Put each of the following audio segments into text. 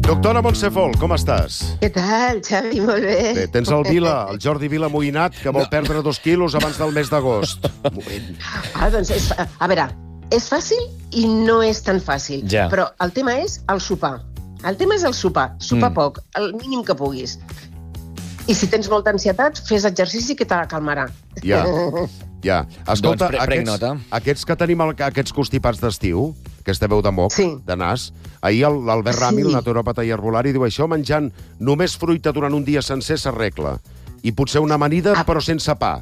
Doctora Montse Folch, com estàs? Què tal, Xavi? Molt bé. Bé, tens el Jordi Vila amoïnat, que vol perdre 2 quilos abans del mes d'agost. Doncs, a veure, és fàcil i no és tan fàcil. Ja. Però el tema és el sopar. El tema és el sopar. Sopar poc, el mínim que puguis. I si tens molta ansietat, fes exercici que te la calmarà. Ja. Escolta, Doncs prenc nota. aquests que tenim aquests constipats d'estiu, aquesta veu de moc, Sí. de nas, ahir l'Albert Rami, el naturòpata i herbolari, diu això, menjant només fruita durant un dia sencer s'arregla. I potser una amanida, però sense pa.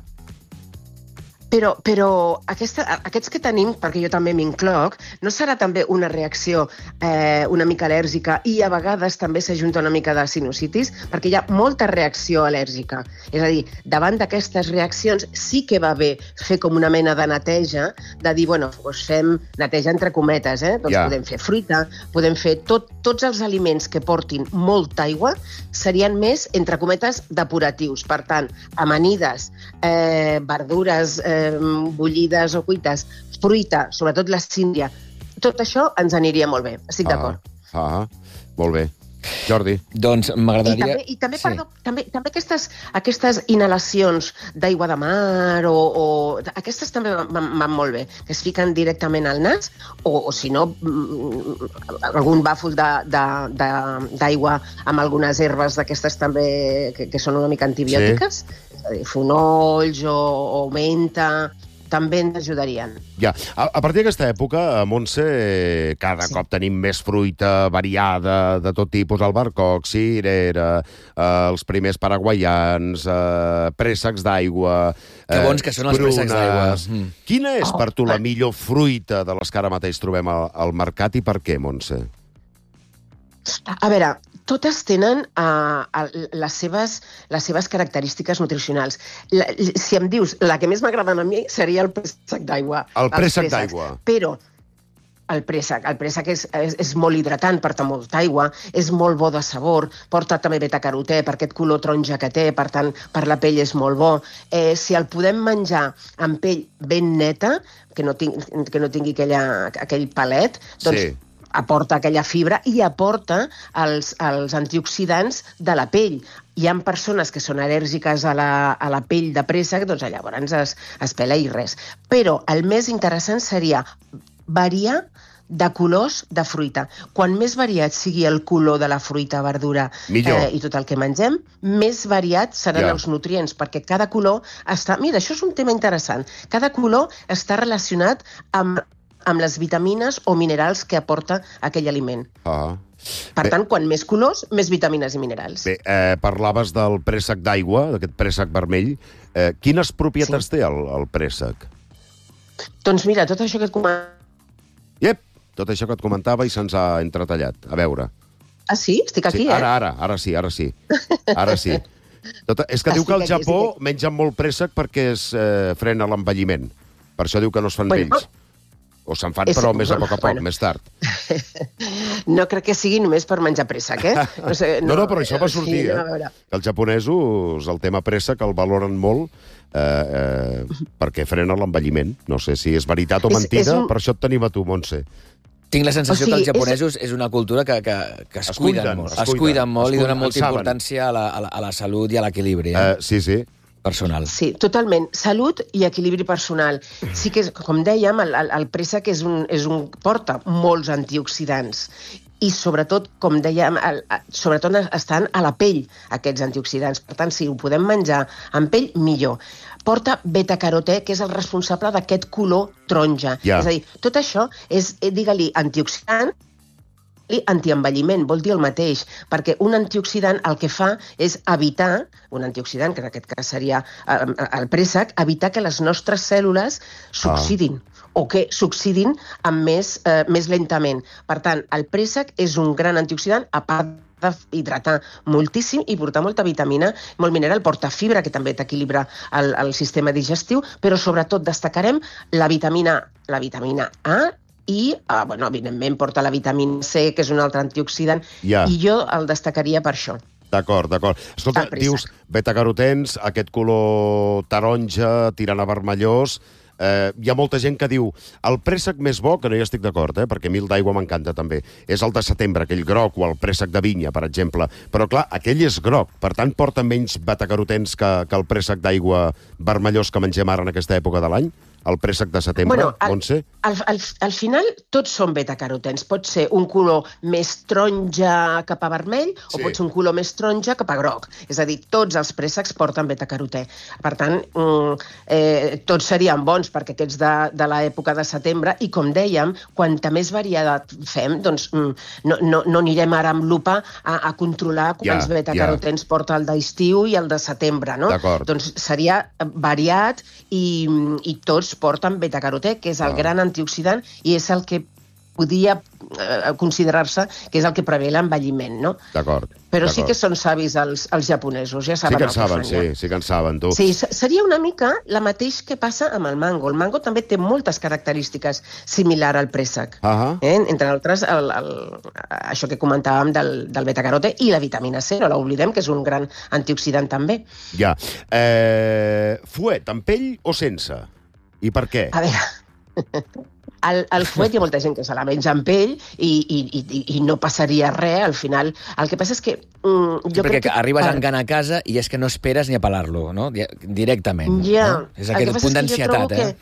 Però aquests que tenim, perquè jo també m'incloc, no serà també una reacció una mica al·lèrgica i a vegades també s'ajunta una mica de sinusitis, perquè hi ha molta reacció al·lèrgica. És a dir, davant d'aquestes reaccions sí que va bé fer com una mena de neteja, de dir, bueno, doncs fem neteja entre cometes, doncs Ja. podem fer fruita, podem fer tots els aliments que portin molta aigua serien més, entre cometes, depuratius. Per tant, amanides, verdures bullides o cuites, fruita, sobretot la síndria, tot això ens aniria molt bé. Estic d'acord. Molt bé. Jordi. Doncs m'agradaria... I també, perdó, també aquestes inhalacions d'aigua de mar o aquestes també van molt bé, que es fiquen directament al nas o si no, algun bàfol d'aigua amb algunes herbes d'aquestes també que són una mica antibiòtiques, és a dir, fonolls o menta, també ens ajudarien. Ja. A partir d'aquesta època, a Montse, cada cop tenim més fruita variada, de tot tipus, albercoc, cirera, els primers paraguaians, préssecs d'aigua, Que bons que són els préssecs d'aigua. Quina és per tu la millor fruita de les que ara mateix trobem al mercat i per què, Montse? A veure, totes tenen les seves característiques nutricionals. Si em dius, la que més m'agrada a mi seria el préssec d'aigua. El préssec d'aigua. Però el préssec és molt hidratant, porta molta aigua, és molt bo de sabor, porta també beta-carotè per aquest color taronja que té, per tant, per la pell és molt bo. Si el podem menjar amb pell ben neta, que no tingui aquell palet, doncs aporta aquella fibra i aporta els antioxidants de la pell. Hi ha persones que són al·lèrgiques a la pell de préssec, doncs llavors es pela i res. Però el més interessant seria variar de colors de fruita. Quan més variat sigui el color de la fruita, verdura i tot el que mengem, més variat seran els nutrients, perquè cada color està... Mira, això és un tema interessant. Cada color està relacionat amb les vitamines o minerals que aporta aquell aliment. Per tant, quan més colors, més vitamines i minerals. Bé, parlaves del préssec d'aigua, d'aquest préssec vermell. Quines propietats té el préssec? Doncs mira, tot això que et comentava... Tot això que et comentava i se'ns ha entretallat. A veure. Ah, sí? Estic aquí, Ara sí. És que diu que al Japó mengen molt préssec perquè es frena l'envelliment. Per això diu que no es fan vells. O se'n fan, però més a poc, més tard. No crec que sigui només per menjar préssec, No, però això va sortir, que els japonesos, el tema préssec, el valoren molt perquè frena l'envelliment. No sé si és veritat o mentida, per això et tenim a tu, Montse. Tinc la sensació que els japonesos és una cultura que es cuiden molt. Es cuiden molt i donen molta importància a la salut i a l'equilibri. Sí. Personal. Sí, totalment. Salut i equilibri personal. Sí que, com dèiem, el préssec porta molts antioxidants i sobretot, com dèiem, sobretot estan a la pell, aquests antioxidants. Per tant, si ho podem menjar amb pell, millor. Porta beta-carotè, que és el responsable d'aquest color taronja. És a dir, tot això és, digue-li, antioxidant, antienvelliment, vol dir el mateix, perquè un antioxidant el que fa és evitar, un antioxidant, que en aquest cas seria el préssec, evitar que les nostres cèl·lules s'oxidin o que s'oxidin més lentament. Per tant, el préssec és un gran antioxidant, a part d'hidratar moltíssim i portar molta vitamina, molt mineral, porta fibra, que també t'equilibra el sistema digestiu, però sobretot destacarem la vitamina A i, evidentment, porta la vitamina C, que és un altre antioxidant, i jo el destacaria per això. D'acord. Escolta, dius beta-carotens, aquest color taronja tirant a vermellós, hi ha molta gent que diu el préssec més bo, que no hi estic d'acord, perquè a mi el d'aigua m'encanta també, és el de setembre, aquell groc, o el préssec de vinya, per exemple. Però, clar, aquell és groc, per tant porta menys betacarotens que el préssec d'aigua vermellós que mengem ara en aquesta època de l'any? El préssec de setembre, Montse? Al final, tots són betacarotens. Pot ser un color més taronja cap a vermell o pot ser un color més taronja cap a groc. És a dir, tots els préssecs porten betacarotè. Per tant, tots serien bons perquè aquests de l'època de setembre, i com dèiem, quanta més variada fem, doncs no anirem ara amb lupa a controlar quants betacarotens porta el d'estiu i el de setembre, no? Doncs seria variat i tots porten betacarotè, que és el gran antioxidant i és el que podia considerar-se que és el que prevé l'envelliment, no? D'acord. Però sí que són savis els japonesos, ja saben el que fan. Sí que en saben, tu. Sí, seria una mica la mateix que passa amb el mango. El mango també té moltes característiques similars al préssec. Entre altres, això que comentàvem del betacarotè i la vitamina C, no l'oblidem, que és un gran antioxidant també. Ja. Fuet, amb pell o sense? I per què? A veure, el fuet hi ha molta gent que se la menja amb pell i no passaria res, al final. El que passa és que... Perquè arribes encant a casa i és que no esperes ni a pelar-lo, no? Directament. Ja. És aquest punt d'ansietat,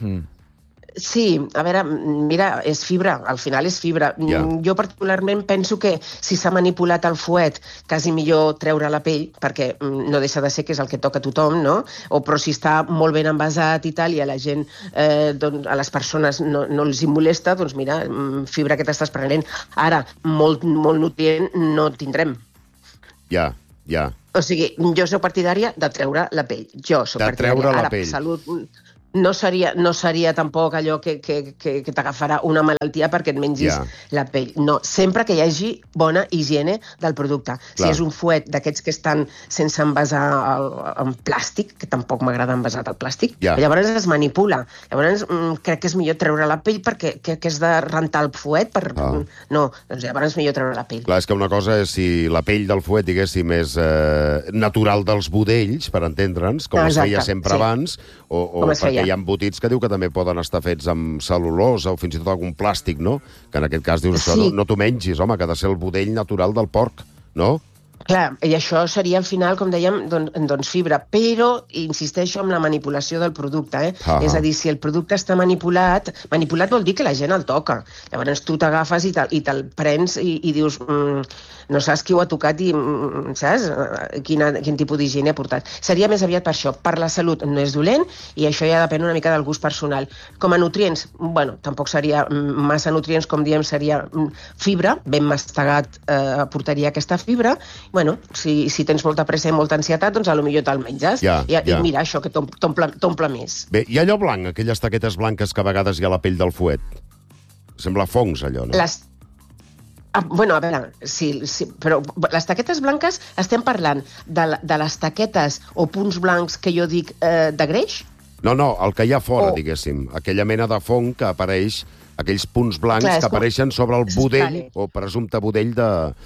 Sí, a veure, mira, és fibra, al final és fibra. Jo particularment penso que si s'ha manipulat el fuet, quasi millor treure la pell, perquè no deixa de ser que és el que toca a tothom, no? Però si està molt ben envasat i tal, i a la gent, a les persones no els hi molesta, doncs mira, fibra que t'estàs prenent. Ara, molt nutrient no tindrem. Ja. O sigui, jo soc partidària de treure la pell. Jo soc partidària. De treure la pell. Ara, salut... No seria tampoc allò que t'agafarà una malaltia perquè et mengis la pell. No, sempre que hi hagi bona higiene del producte. Si és un fuet d'aquests que estan sense envasar en plàstic, que tampoc m'agrada envasat el plàstic, llavors es manipula. Llavors crec que és millor treure la pell perquè és de rentar el fuet. No, doncs llavors és millor treure la pell. Clar, és que una cosa és si la pell del fuet, diguéssim, és natural dels budells, per entendre'ns, com es feia sempre abans, o perquè hi ha embotits que diu que també poden estar fets amb cel·lulosa o fins i tot algun plàstic, no? Que en aquest cas dius, això no t'ho mengis, home, que ha de ser el budell natural del porc, no? Clar, i això seria al final, com dèiem, doncs fibra, però insisteixo en la manipulació del producte, És a dir, si el producte està manipulat vol dir que la gent el toca. Llavors tu t'agafes i te'l prens i dius, no saps qui ho ha tocat i saps quin tipus d'higiene ha portat. Seria més aviat per això. Per la salut no és dolent i això ja depèn una mica del gust personal. Com a nutrients, bueno, tampoc seria massa nutrients, com diem, seria fibra, ben mastegat aportaria aquesta fibra. Bueno, si tens molta pressa i molta ansietat, doncs potser te'l menges. I mira, això que t'omple més. Bé, i allò blanc, aquelles taquetes blanques que a vegades hi ha a la pell del fuet? Sembla fongs, allò, no? Bueno, a veure, però les taquetes blanques estem parlant de les taquetes o punts blancs que jo dic de greix? No, el que hi ha fora, diguéssim. Aquella mena de fong que apareix, aquells punts blancs que apareixen sobre el budell o presumpte budell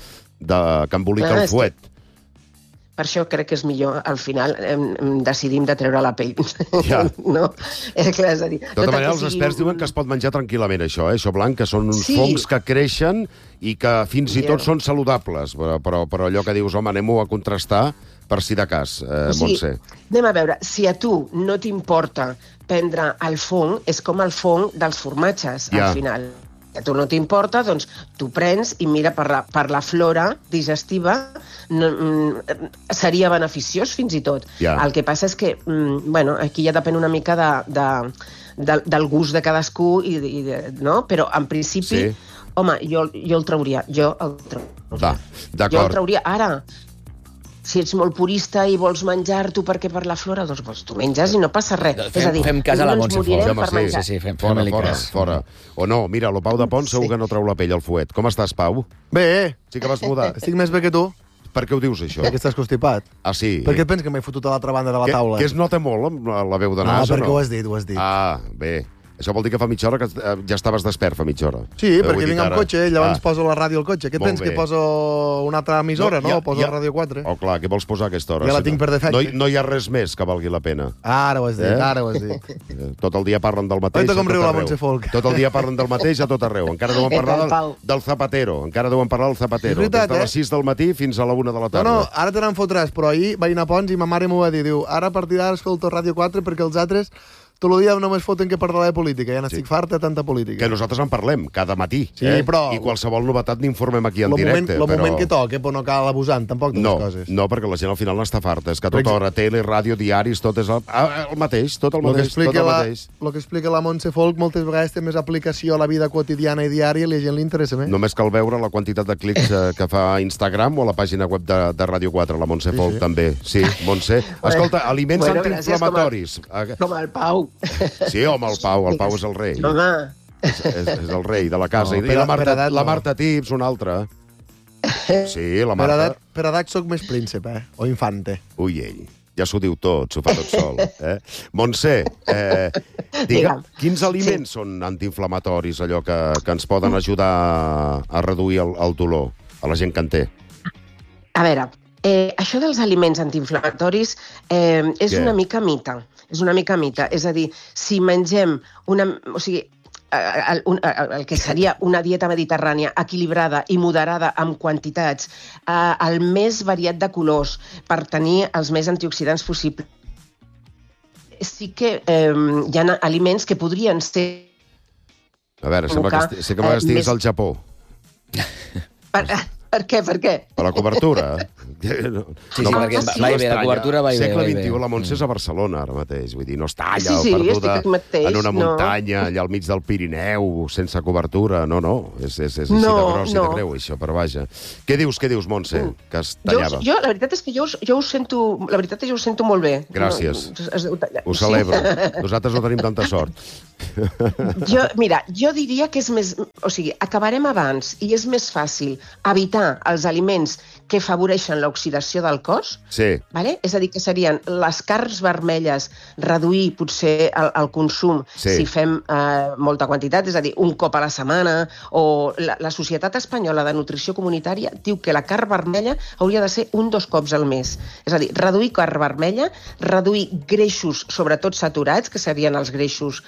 que embolica el fuet. Per això crec que és millor, al final, decidim de treure la pell. No? Clar, és a dir... De tota manera, els experts diuen que es pot menjar tranquil·lament, això blanc, que són uns fongs que creixen i que fins i tot són saludables. Però allò que dius, home, anem-ho a contrastar per si de cas, Montse. Anem a veure, si a tu no t'importa prendre el fong, és com el fong dels formatges, al final. Si a tu no t'importa, doncs tu prens i mira, per la flora digestiva seria beneficiós fins i tot. El que passa és que, bueno, aquí ja depèn una mica del gust de cadascú, no? Però en principi, home, jo el trauria. D'acord. Jo el trauria. Ara, si ets molt purista i vols menjar-t'ho perquè per la flora, doncs tu menges i no passa res. És a dir, fem cas a la Montse fora. Sí, fem-li cas. Fora. O no, mira, el Pau de Pont segur que no treu la pell al fuet. Com estàs, Pau? Bé. Sí que vas mudar. Estic més bé que tu. Per què ho dius, això? Perquè estàs constipat. Ah, sí? Per què penses que m'he fotut a l'altra banda de la taula? Que es nota molt la veu de nas, o no? perquè ho has dit. Ah, bé. Això vol dir que fa mitja hora que ja estaves despert, fa mitja hora. Sí, perquè vinc amb cotxe, llavors poso la ràdio al cotxe. Què tens, que poso una altra emissora, no? Poso Ràdio 4. Oh, clar, què vols posar a aquesta hora? Ja la tinc per defecte. No hi ha res més que valgui la pena. Ara ho has dit, ara ho has dit. Tot el dia parlen del mateix a tot arreu. Tot el dia parlen del mateix a tot arreu. Encara deuen parlar del Zapatero. Encara deuen parlar del Zapatero. Des de les 6 del matí fins a la 1 de la tarda. No, ara te n'en fotràs, però ahir vaig anar a Pons i ma mare m'ho va dir. Diu, ara a partir d'ara escolto Ràdio 4 perquè els altres tot el dia només foten que parlar de política. Ja n'estic fart de tanta política. Que nosaltres en parlem cada matí. Sí, però... I qualsevol novetat n'informem aquí en directe. El moment que toca, però no cal abusant, tampoc de les coses. No, perquè la gent al final n'està farta. És que a tota hora, tele, ràdio, diaris, tot és el mateix, tot el mateix. El que explica la Montse Folk moltes vegades té més aplicació a la vida quotidiana i diària i a la gent li interessa més. Només cal veure la quantitat de clics que fa Instagram o a la pàgina web de Ràdio 4, la Montse Folk també. Sí, Montse. Escolta, aliments antiinflamatoris. Com el Pau. Sí, home, el Pau és el rei. Home. És el rei de la casa. I la Marta Tips, una altra. Sí, la Marta. Per edat soc més príncipe, o infante. Ui, ell. Ja s'ho diu tot, s'ho fa tot sol. Montse, digue'm, quins aliments són antiinflamatoris, allò que ens poden ajudar a reduir el dolor a la gent que en té? A veure, això dels aliments antiinflamatoris és una mica mite. És una mica mite. És a dir, si mengem o sigui, el que seria una dieta mediterrània equilibrada i moderada amb quantitats, el més variat de colors per tenir els més antioxidants possibles, sí que hi ha aliments que podrien ser... A veure, sembla que estiguis al Japó. Per què? Per la cobertura. Sí, perquè va bé, la cobertura va bé. Segle XXI, la Montse és a Barcelona ara mateix. Vull dir, no està allà perduda en una muntanya, allà al mig del Pirineu, sense cobertura. No, és així de gros i de greu, això, però vaja. Què dius, Montse, que es tallava? La veritat és que jo ho sento molt bé. Gràcies. Ho celebro. Nosaltres no tenim tanta sort. Jo diria que és més... O sigui, acabarem abans i és més fàcil evitar els aliments que afavoreixen l'oxidació del cos. Sí. Vale? És a dir, que serien les carns vermelles, reduir potser el consum si fem molta quantitat, és a dir, un cop a la setmana, o la Societat Espanyola de Nutrició Comunitària diu que la carn vermella hauria de ser 1-2 cops al mes. És a dir, reduir carn vermella, reduir greixos, sobretot saturats, que serien els greixos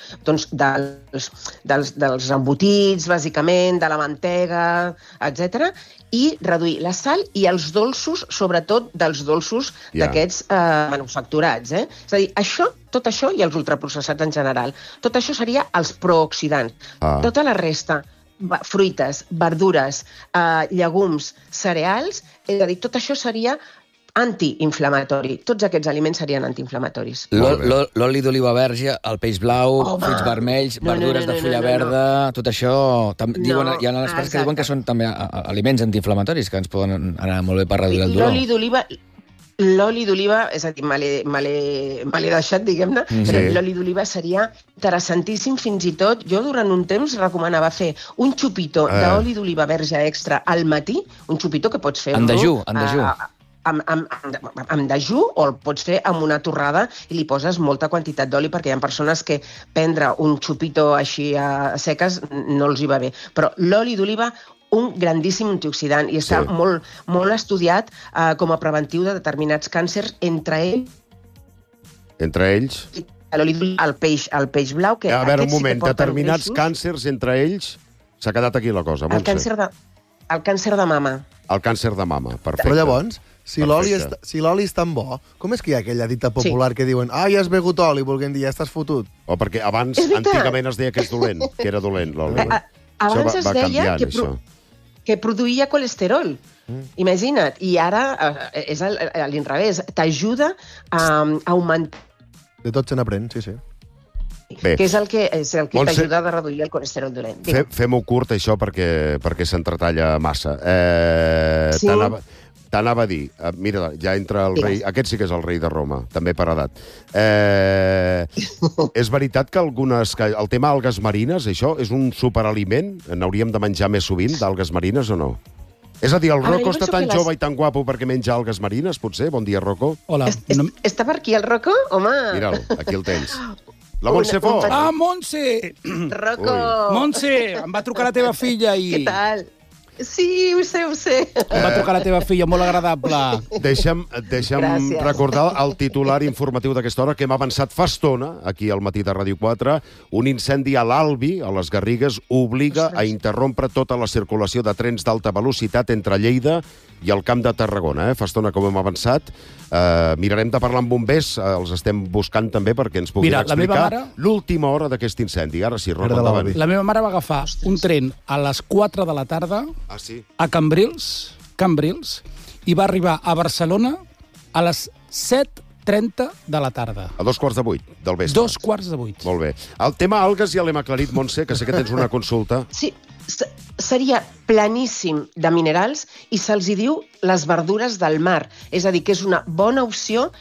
dels embotits, bàsicament, de la mantega, etc., i reduir la sal i els dolços, sobretot dels dolços d'aquests manufacturats. És a dir, tot això i els ultraprocessats en general, tot això seria els prooxidants. Tota la resta, fruites, verdures, llegums, cereals, és a dir, tot això seria antiinflamatori. Tots aquests aliments serien antiinflamatoris. L'oli d'oliva verge, el peix blau, fruits vermells, verdures de fulla verda, tot això... Hi ha experts que diuen que són també aliments antiinflamatoris, que ens poden anar molt bé per reduir el dolor. L'oli d'oliva, és a dir, me l'he deixat, diguem-ne, però l'oli d'oliva seria interessantíssim, fins i tot. Jo durant un temps recomanava fer un xupito d'oli d'oliva verge extra al matí, un xupito que pots fer... En dejú. Amb dejú, o el pots fer amb una torrada i li poses molta quantitat d'oli, perquè hi ha persones que prendre un xupito així a seques no els hi va bé. Però l'oli d'oliva, un grandíssim antioxidant, i està molt estudiat com a preventiu de determinats càncers, entre ells? El peix blau, que... A veure, un moment, determinats càncers, entre ells, s'ha quedat aquí la cosa. El càncer de mama. El càncer de mama, perfecte. Però llavors, si l'oli és tan bo, com és que hi ha aquella dita popular que diuen ja has begut oli, volguem dir, ja estàs fotut? O perquè abans, antigament es deia que és dolent, que era dolent l'oli. Abans es deia que produïa colesterol. Imagina't. I ara és a l'inrevés. T'ajuda a augmentar... De tot se n'aprèn, sí. Bé. Que és el que t'ajuda a reduir el colesterol dolent. Fem-ho curt, això, perquè s'entretalla massa. T'anava a dir, mira, ja entra el rei... Aquest sí que és el rei de Roma, també per edat. És veritat que el tema algues marines, això, és un superaliment? N'hauríem de menjar més sovint, d'algues marines, o no? És a dir, el Rocco està tan jove i tan guapo perquè menja algues marines, potser? Bon dia, Rocco. Hola. Està per aquí el Rocco? Home! Mira'l, aquí el tens. La Montse Fort. Ah, Montse! Rocco! Montse, em va trucar la teva filla ahir. Què tal? Sí, ho sé. Em va trucar la teva filla, molt agradable. Deixa'm Gràcies. recordar el titular informatiu d'aquesta hora que hem avançat fa estona, aquí al matí de Ràdio 4. Un incendi a l'Albi, a les Garrigues, obliga a interrompre tota la circulació de trens d'alta velocitat entre Lleida i el Camp de Tarragona. Fa estona com hem avançat. Mirarem de parlar amb bombers, els estem buscant també perquè ens puguin explicar l'última hora d'aquest incendi. Ara sí, Roc, endavant. La meva mare va agafar un tren a les 4 de la tarda a Cambrils, i va arribar a Barcelona a les 7:30 de la tarda. A 7:45 del vespre. 7:45. Molt bé. El tema algues ja l'hem aclarit, Montse, que sé que tens una consulta. Sí, seria planíssim de minerals i se'ls hi diu les verdures del mar. És a dir, que és una bona opció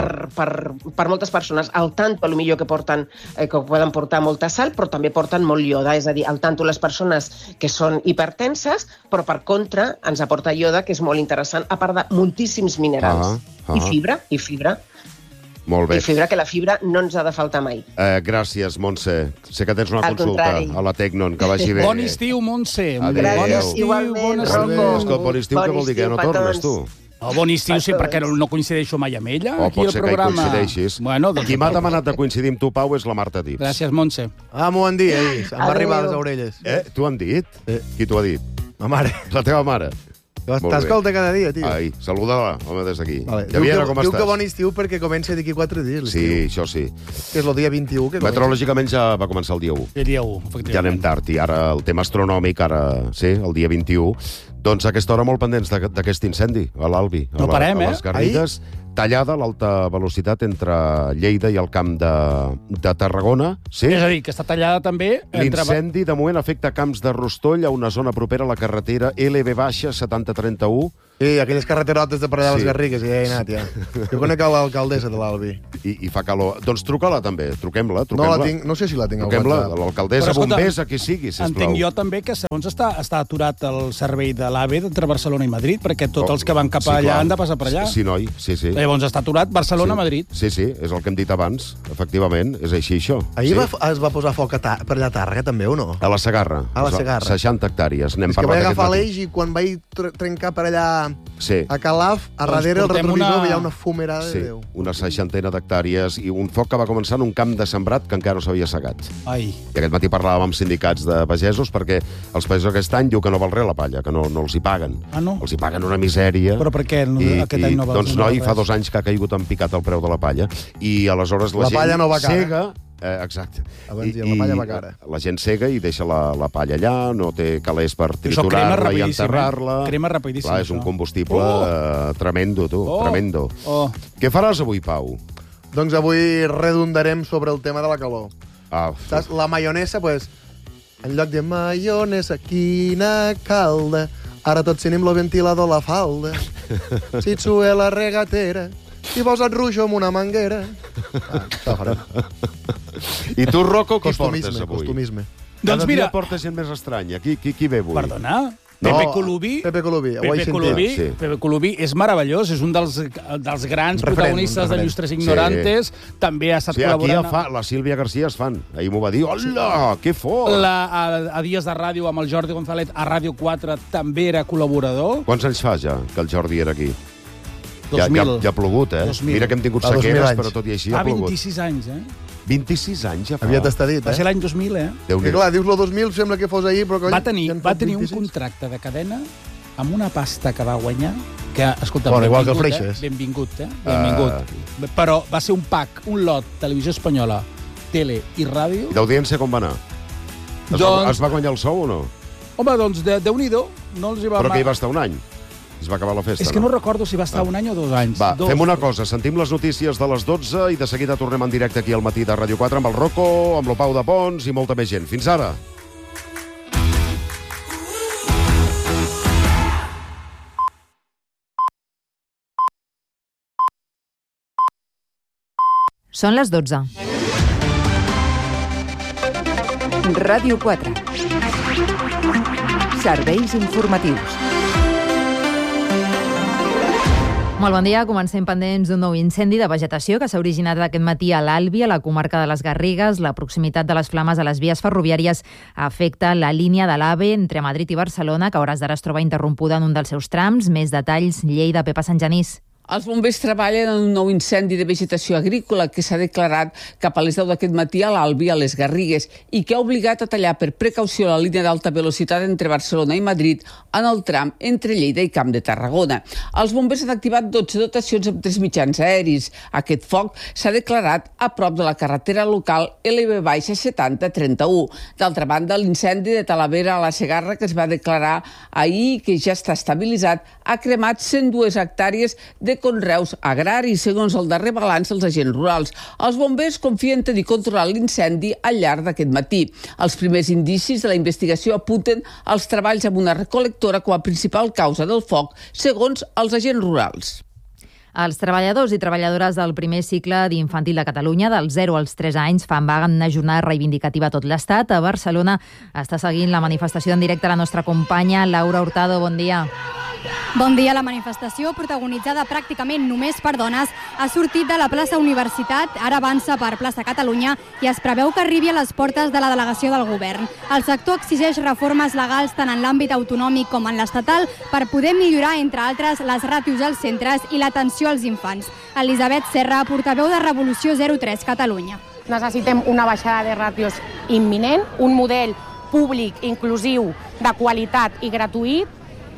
per moltes persones. Al tanto, potser que porten, que poden portar molta sal, però també porten molt ioda. És a dir, al tanto les persones que són hipertenses, però per contra ens aporta ioda, que és molt interessant, a part de moltíssims minerals. I fibra. Molt bé. I fibra, que la fibra no ens ha de faltar mai. Gràcies, Montse. Sé que tens una consulta a la Tecnon, que vagi bé. Bon estiu, Montse. Gràcies, igualment, Rocco. Bon estiu, què vol dir, que no tornes, tu? Bon estiu, sí, perquè no coincideixo mai amb ella, aquí al programa. Pot ser que hi coincideixis. Qui m'ha demanat de coincidir amb tu, Pau, és la Marta Dips. Gràcies, Montse. M'ho han dit, em va arribar a les orelles. T'ho han dit? Qui t'ho ha dit? Ma mare. La teva mare? T'escolta cada dia, tio. Ai, saluda-la, home, des d'aquí. Javiera, com estàs? Diu que bon estiu perquè comença d'aquí 4 dies. Sí, això sí. Que és el dia 21. Meteorològicament ja va començar el dia 1. El dia 1, efectivament. Ja anem tard, i ara el tema astronòmic, sí, el dia 21. Doncs a aquesta hora molt pendents d'aquest incendi, a l'Albi. No parem, a les Garrigues. Tallada l'alta velocitat entre Lleida i el Camp de Tarragona. Sí? És a dir, que està tallada també... L'incendi, de moment, afecta camps de Rostoll, a una zona propera a la carretera LB-7031. Sí, aquelles carreterotes de per allà a les Garrigues, ja he anat, ja. Jo conec l'alcaldessa de l'Albi. I fa calor. Doncs truca-la, també. Truquem-la. No sé si la tinc al WhatsApp. WhatsApp. L'alcaldessa, bombers, a qui sigui, sisplau. Entenc jo també que segons està aturat el servei de l'AVE entre Barcelona i Madrid, perquè tots els que van cap allà han de passar per allà. Sí, noi, sí. Llavors està aturat Barcelona-Madrid. Sí, és el que hem dit abans. Efectivament, és així, això. Ahir es va posar foc per allà a Tàrrega, també, o no? A la Segarra. A la Segarra. 60 hectàrees. És que vaig agafar l'eix i quan vaig trencar per allà a Calaf, a darrere el retrovisor veia una fumerada de Déu. Una 60 d'hectàrees i un foc que va començar en un camp de sembrat que encara no s'havia segat. I aquest matí parlàvem amb sindicats de pagesos perquè els pagesos aquest any diu que no val res la palla, que no els hi paguen. No? Els hi paguen una misèria. Però per què aquest any no val res? Doncs noi, fa 2 anys que ha caigut en picat el preu de la palla i aleshores la gent palla no va cara. cega. Exacte. Abans la palla va cara. La gent cega i deixa la palla allà, no té calés per triturar-la i enterrar-la. Crema rapidíssim. Clar, és un combustible tremendo, tu, tremendo. Què faràs avui, Pau? Doncs avui redundarem sobre el tema de la calor. Saps? La maionesa, pues, en lloc de maionesa, quina calda, ara tots tenim el ventilador a la falda. Si et sue la regatera, i vols et ruixo amb una manguera. I tu, Rocco, qui portes avui? Costumisme. Doncs mira... Cada dia portes gent més estranya. Qui ve avui? Perdona? Pepe Colubí. Pepe Colubí és meravellós, és un dels grans protagonistes de Llustres Ignorantes. També ha estat col·laborant... Aquí la Sílvia García és fan. Ahir m'ho va dir. Hola, que fort! A Dies de Ràdio amb el Jordi González a Ràdio 4 també era col·laborador. Quants anys fa ja que el Jordi era aquí? 2000. Ja ha plogut, 2000. Mira que hem tingut sequeres, però tot i així ha plogut. 26 anys, 26 anys ja fa. Aviat està dit, Va ser l'any 2000, I clar, dius el 2000, sembla que fos ahir, però... Va tenir un contracte de cadena amb una pasta que va guanyar, que, escolta, igual que el Freixes. Benvingut. Però va ser un pack, un lot, televisió espanyola, tele i ràdio. I d'audiència com va anar? Es va guanyar el sou o no? Home, doncs, Déu-n'hi-do. Però que hi va estar un any? Es va acabar la festa, És que no recordo si va estar un any o 2 anys. Va, fem una cosa, sentim les notícies de les 12 i de seguida tornem en directe aquí al matí de Ràdio 4 amb el Rocco, amb el Pau de Pons i molta més gent. Fins ara! Són les 12. Ràdio 4. Serveis informatius. Molt bon dia. Comencem pendents d'un nou incendi de vegetació que s'ha originat aquest matí a l'Albi, a la comarca de les Garrigues. La proximitat de les flames a les vies ferroviàries afecta la línia de l'AVE entre Madrid i Barcelona, que a hores d'ara es troba interrompuda en un dels seus trams. Més detalls, Lleida, Pepa Sant Genís. Els bombers treballen en un nou incendi de vegetació agrícola que s'ha declarat cap a les 10 d'aquest matí a l'Albi, a les Garrigues, i que ha obligat a tallar per precaució la línia d'alta velocitat entre Barcelona i Madrid en el tram entre Lleida i Camp de Tarragona. Els bombers han activat 12 dotacions amb 3 mitjans aeris. Aquest foc s'ha declarat a prop de la carretera local LB-7031. D'altra banda, l'incendi de Talavera a la Segarra, que es va declarar ahir que ja està estabilitzat, ha cremat 102 hectàrees de conreus agraris, segons el darrer balanç dels agents rurals. Els bombers confien tenir controlat l'incendi al llarg d'aquest matí. Els primers indicis de la investigació apunten als treballs amb una recol·lectora com a principal causa del foc, segons els agents rurals. Els treballadors i treballadores del primer cicle d'infantil de Catalunya, dels 0 als 3 anys, fan vaga en una jornada reivindicativa a tot l'Estat. A Barcelona està seguint la manifestació en directe la nostra companya Laura Hurtado. Bon dia. Bon dia. La manifestació, protagonitzada pràcticament només per dones, ha sortit de la plaça Universitat, ara avança per plaça Catalunya i es preveu que arribi a les portes de la delegació del govern. El sector exigeix reformes legals tant en l'àmbit autonòmic com en l'estatal per poder millorar, entre altres, les ràtios als centres i l'atenció als infants. Elisabet Serra, portaveu de Revolució 03 Catalunya. Necessitem una baixada de ràtios imminent, un model públic, inclusiu, de qualitat i gratuït,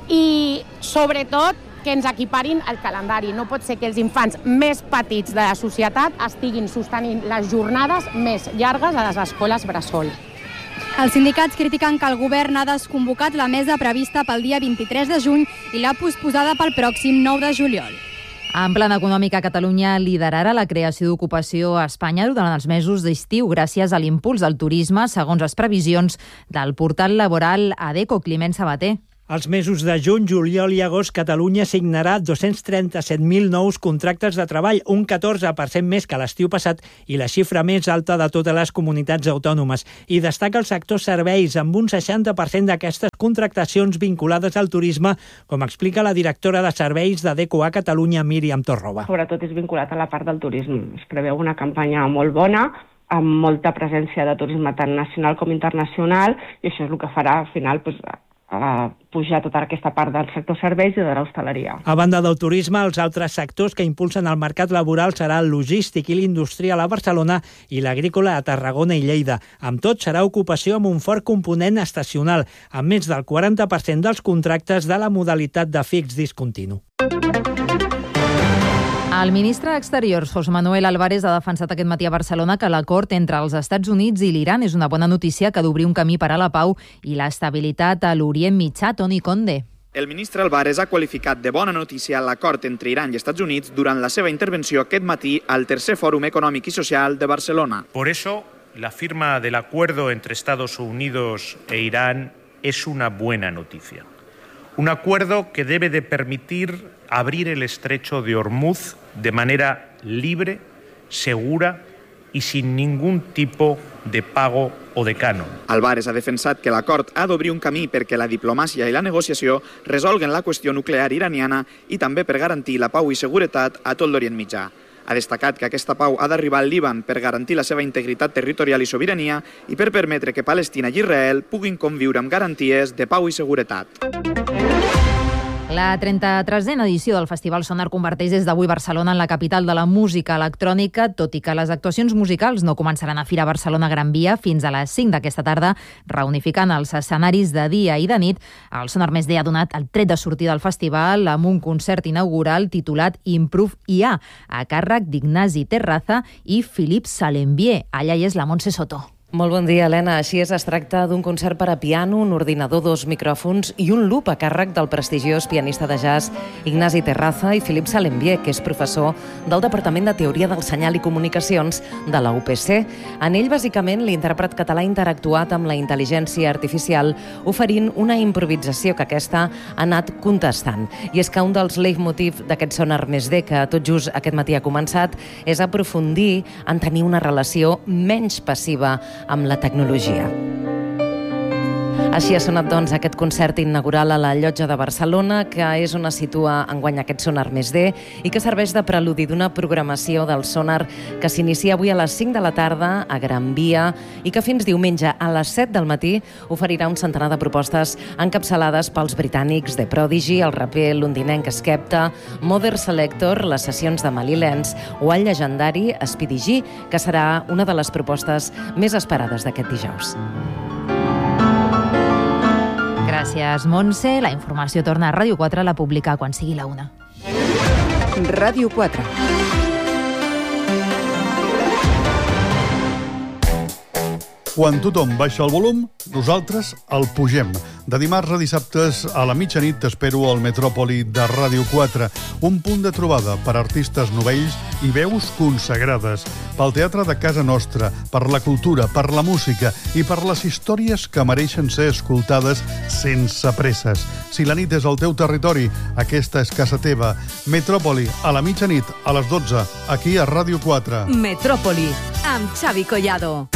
i sobretot que ens equiparin el calendari. No pot ser que els infants més petits de la societat estiguin sostenint les jornades més llargues a les escoles bressol. Els sindicats critiquen que el govern ha desconvocat la mesa prevista pel dia 23 de juny i l'ha posposada pel pròxim 9 de juliol. En plana econòmica, Catalunya liderarà la creació d'ocupació a Espanya durant els mesos d'estiu gràcies a l'impuls del turisme, segons les previsions del portal laboral ADECO. Climent Sabater. Els mesos de juny, juliol i agost, Catalunya signarà 237.000 nous contractes de treball, un 14% més que l'estiu passat i la xifra més alta de totes les comunitats autònomes. I destaca el sector serveis, amb un 60% d'aquestes contractacions vinculades al turisme, com explica la directora de serveis d'ADECO a Catalunya, Míriam Torroba. Sobretot és vinculat a la part del turisme. Es preveu una campanya molt bona, amb molta presència de turisme tant nacional com internacional, i això és el que farà, al final, a pujar tota aquesta part del sector serveis i de l'hostaleria. A banda del turisme, els altres sectors que impulsen el mercat laboral serà el logístic i l'industrial a Barcelona i l'agrícola a Tarragona i Lleida. Amb tot, serà ocupació amb un fort component estacional, amb més del 40% dels contractes de la modalitat de fix discontinu. El ministre d'Exteriors, José Manuel Álvarez, ha defensat aquest matí a Barcelona que l'acord entre els Estats Units i l'Iran és una bona notícia que ha d'obrir un camí per a la pau i l'estabilitat a l'Orient Mitjà. Toni Conde. El ministre Álvarez ha qualificat de bona notícia l'acord entre Iran i Estats Units durant la seva intervenció aquest matí al tercer Fòrum Econòmic i Social de Barcelona. Por eso, la firma del acuerdo entre Estados Unidos e Irán es una buena noticia. Un acuerdo que debe de permitir abrir el estrecho de Hormuz de manera libre, segura y sin ningún tipo de pago o de cànon. Álvarez ha defensat que l'acord ha d'obrir un camí perquè la diplomàcia i la negociació resolguen la qüestió nuclear iraniana i també per garantir la pau i seguretat a tot l'Orient Mitjà. Ha destacat que aquesta pau ha d'arribar al Líban per garantir la seva integritat territorial i sobirania i per permetre que Palestina i Israel puguin conviure amb garanties de pau i seguretat. La 33a edició del Festival Sonar converteix des d'avui Barcelona en la capital de la música electrònica, tot i que les actuacions musicals no començaran a Fira Barcelona Gran Via fins a les 5 d'aquesta tarda, reunificant els escenaris de dia i de nit. El Sonar Més D ha donat el tret de sortida al festival amb un concert inaugural titulat Improve IA, a càrrec d'Ignasi Terraza i Philippe Salembier. Allà hi és la Montse Soto. Molt bon dia, Helena. Així és, es tracta d'un concert per a piano, un ordinador, 2 micròfons i un loop a càrrec del prestigiós pianista de jazz Ignasi Terraza i Philippe Salembier, que és professor del Departament de Teoria del Senyal i Comunicacions de la UPC. En ell, bàsicament, l'intèrpret català ha interactuat amb la intel·ligència artificial, oferint una improvisació que aquesta ha anat contestant. I és que un dels leitmotiv d'aquest Sonar Més D, que tot just aquest matí ha començat, és aprofundir en tenir una relació menys passiva amb la tecnologia. Així ha sonat, doncs, aquest concert inaugural a la Llotja de Barcelona, que és on es situa enguany aquest Sonar Més D i que serveix de preludi d'una programació del Sonar que s'inicia avui a les 5 de la tarda a Gran Via i que fins diumenge a les 7 del matí oferirà un centenar de propostes encapçalades pels britànics The Prodigy, el raper londinenc Skepta, Mother Selector, les sessions de Mali Lenz o el llegendari Speedy G, que serà una de les propostes més esperades d'aquest dijous. Gràcies, Montse. La informació torna a Ràdio 4, la publica quan sigui la 1. Ràdio 4. Quan tothom baixa el volum, nosaltres el pugem. De dimarts a dissabtes a la mitjanit t'espero al Metròpoli de Ràdio 4, un punt de trobada per artistes novells i veus consagrades, pel teatre de casa nostra, per la cultura, per la música i per les històries que mereixen ser escoltades sense presses. Si la nit és al teu territori, aquesta és casa teva. Metròpoli, a la mitjanit, a les 12, aquí a Ràdio 4. Metròpoli, amb Xavi Collado.